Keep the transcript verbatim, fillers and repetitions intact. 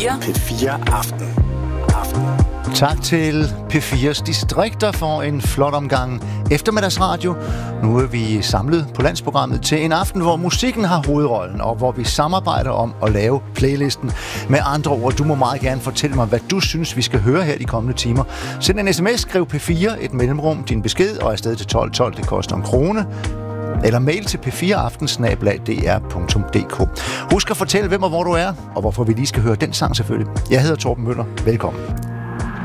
fire. P fire Aften. Aften. Tak til P fires distrikter for en flot omgang eftermiddagsradio. Nu er vi samlet på landsprogrammet til en aften, hvor musikken har hovedrollen, og hvor vi samarbejder om at lave playlisten. Med andre ord, du må meget gerne fortælle mig, hvad du synes, vi skal høre her de kommende timer. Send en sms, skriv P fire, et mellemrum, din besked, og afsted til tolv tolv, det koster en krone. Eller mail til p fire aften snabel-a d r punktum d k. Husk at fortælle, hvem og hvor du er, og hvorfor vi lige skal høre den sang selvfølgelig. Jeg hedder Torben Møller. Velkommen.